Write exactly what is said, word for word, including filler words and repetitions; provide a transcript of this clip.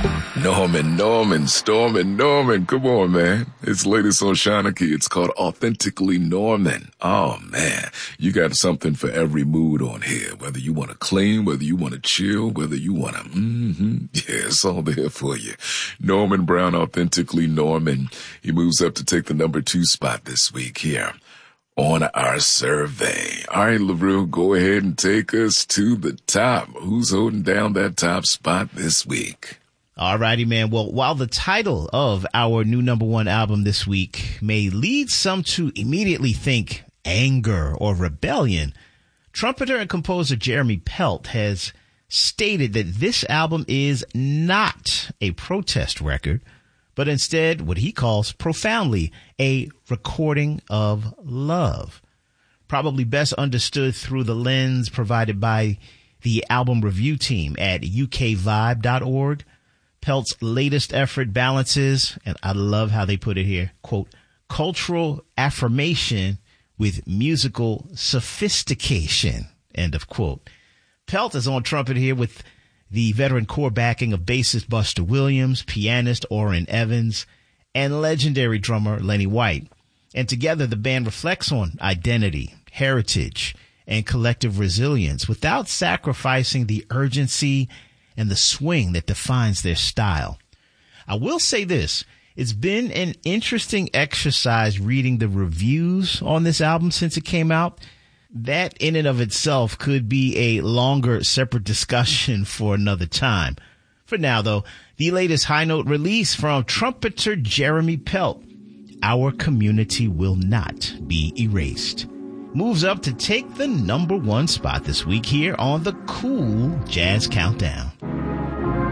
Norman, Norman, Stormin', Norman. Come on, man. It's latest on Shanachie. It's called Authentically Norman. Oh, man. You got something for every mood on here. Whether you want to clean, whether you want to chill, whether you want to, mm-hmm. Yeah, it's all there for you. Norman Brown, Authentically Norman. He moves up to take the number two spot this week here on our survey. All right, LaRue, go ahead and take us to the top. Who's holding down that top spot this week? All righty, man. Well, while the title of our new number one album this week may lead some to immediately think anger or rebellion, trumpeter and composer Jeremy Pelt has stated that this album is not a protest record, but instead what he calls profoundly a recording of love. Probably best understood through the lens provided by the album review team at U K vibe dot org. Pelt's latest effort balances, and I love how they put it here, quote, cultural affirmation with musical sophistication, end of quote. Pelt is on trumpet here with the veteran core backing of bassist Buster Williams, pianist Orrin Evans, and legendary drummer Lenny White. And together the band reflects on identity, heritage, and collective resilience without sacrificing the urgency and the swing that defines their style. I will say this. It's been an interesting exercise reading the reviews on this album since it came out. That in and of itself could be a longer separate discussion for another time. For now, though, the latest high note release from trumpeter Jeremy Pelt, Our Community Will Not Be Erased, moves up to take the number one spot this week here on the Cool Jazz Countdown.